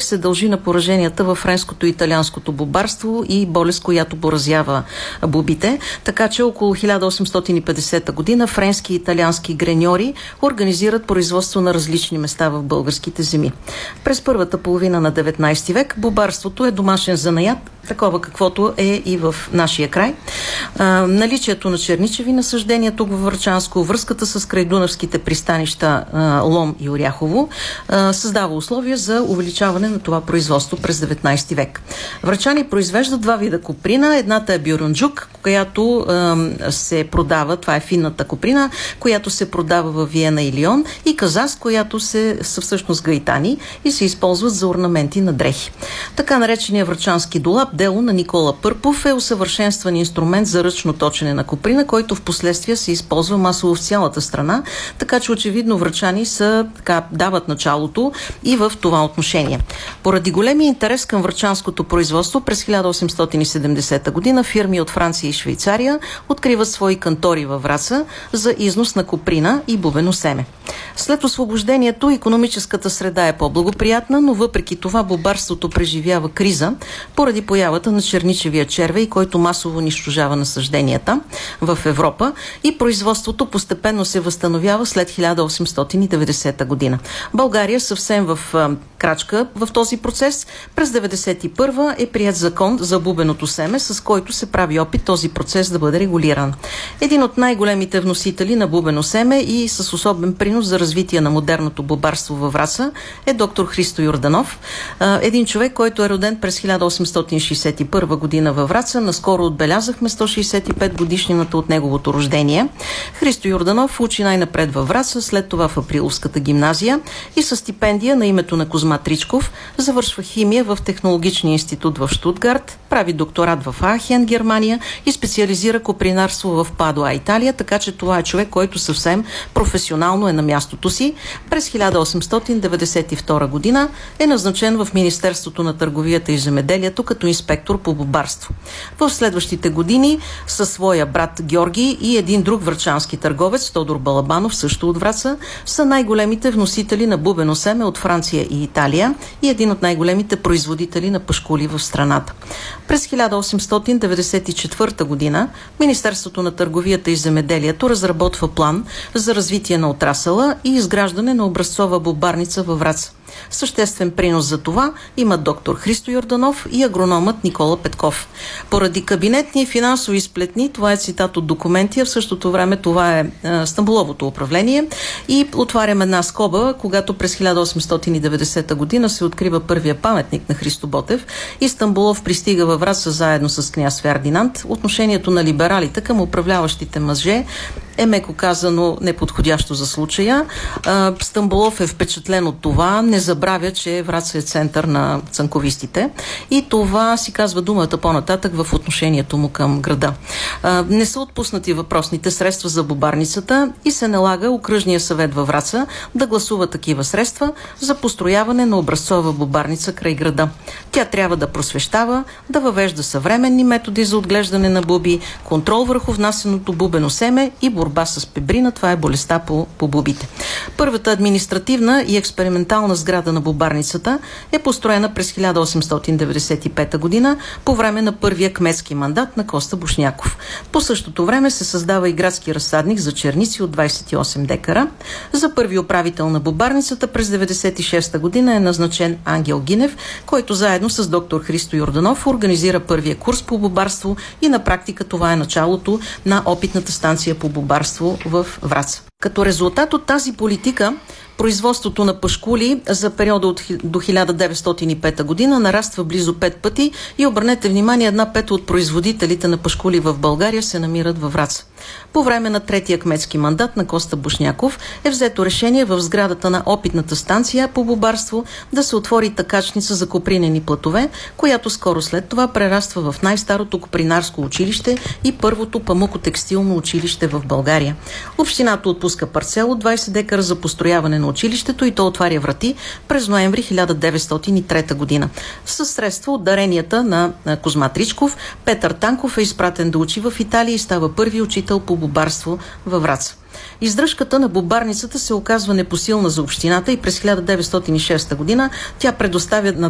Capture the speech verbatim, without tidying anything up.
век се дължи на пораженията в френското и италианското бобарство и болест, която поразява бобите. Така че около хиляда осемстотин и петдесета година френски и италиански греньори организират производство на различни места в българските земи. През първата половина на деветнайсети век бобарството е домашен занаят, такова каквото е и в нашия край. А, наличието на черничеви насъждения тук във Врачанско, връзката с крайдунавските пристанища а, Лом и Оряхово а, създава условия за увеличаване на това производство през деветнайсети век. Врачани произвеждат два вида коприна. Едната е бюрунджук, която а, се продава, това е финната коприна, която се продава в Виена и Лион, и казас, която се, са всъщност гаитани и се използват за орнаменти на дрехи. Така наречения врачански долап, дело на Никола Пърпов, е усъвършенстван инструмент за ръчно точене на коприна, който в последствие се използва масово в цялата страна, така че очевидно врачани са, така, дават началото и в това отношение. Поради големия интерес към врачанското производство през хиляда осемстотин и седемдесета година фирми от Франция и Швейцария откриват свои кантори във Враца за износ на коприна и бубено семе. След освобождението икономическата среда е по-благоприятна, но въпреки това бобарството преживява криза поради появата на черничевия червей, който масово унищожава насъжденията в Европа, и производството постепенно се възстановява след хиляда осемстотин и деветдесета година. България съвсем в а, крачка в този процес. През деветдесет и първа е прият закон за бубеното семе, с който се прави опит този процес да бъде регулиран. Един от най-големите вносители на бубено семе и с особен принос за развитие на модерното бобарство във Враца е доктор Христо Йорданов. Един човек, който е роден през хиляда осемстотин шейсет и първа година във Враца. Наскоро отбелязахме сто шейсет и пет годишнината от неговото рождение. Христо Йорданов учи най-напред във Враца, след това в Априловската гимназия и със стипендия на името на Козма Тричков завършва химия в Технологичния институт в Щутгарт, прави докторат в Аахен, Германия, и специализира копринарство в Падуа, Италия, така че това е човек, който съвсем професионално е на мястото си. През хиляда осемстотин деветдесет и втора година е назначен в Министерството на търговията и земеделието като инспектор по бобарство. В следващите години със своя брат Георги и един друг врачански търговец, Тодор Балабанов, също от Враца, са най-големите вносители на бубено семе от Франция и Италия и един от най-големите производители на пашкули в страната. През хиляда осемстотин деветдесет и четвърта година Министерството на търговията и земеделието разработва план за развитие на отрасъла и изграждане на образцова бобарница във Враца. Съществен принос за това има доктор Христо Йорданов и агрономът Никола Петков. Поради кабинетни финансови сплетни, това е цитат от документи, а в същото време това е, е Стамболовото управление, и отварям една скоба, когато през хиляда осемстотин и деветдесета година се открива първия паметник на Христо Ботев и Стамболов пристига във Враца заедно с княз Фердинанд. Отношението на либералите към управляващите мъже е, меко казано, неподходящо за случая. Стамболов е впечатлен от това, не забравя, че Враца е център на цанковистите, и това си казва думата по-нататък в отношението му към града. Не са отпуснати въпросните средства за бобарницата и се налага окръжния съвет във Враца да гласува такива средства за построяване на образцова бобарница край града. Тя трябва да просвещава, да въвежда съвременни методи за отглеждане на буби, контрол върху внасеното бубено семе и борба с пебрина, това е болестта по, по бубите. Първата административна и експериментална сграда на бобарницата е построена през хиляда осемстотин деветдесет и пета година по време на първия кметски мандат на Коста Бушняков. По същото време се създава и градски разсадник за черници от двайсет и осем декара. За първи управител на бобарницата през деветдесет и шеста година е назначен Ангел Гинев, който заедно с доктор Христо Йорданов организира първия курс по бобарство и на практика това е началото на опитната станция по бобарство в Враца. Като резултат от тази политика, производството на пашкули за периода от до хиляда деветстотин и пета година нараства близо пет пъти и, обърнете внимание, една пета от производителите на пашкули в България се намират във Враца. По време на третия кметски мандат на Коста Бушняков е взето решение в сградата на опитната станция по бобарство да се отвори такачница за копринени платове, която скоро след това прераства в най-старото копринарско училище и първото памукотекстилно училище в България. Общината отпуска парцел от двайсет декара за построяване на училището и то отваря врати през ноември хиляда деветстотин и трета година. Със средства от даренията на Козма Тричков, Петър Танков е изпратен да учи в Италия и става първи учител по бобарство във Враца. Издръжката на бобарницата се оказва непосилна за общината и през хиляда деветстотин и шеста година тя предоставя на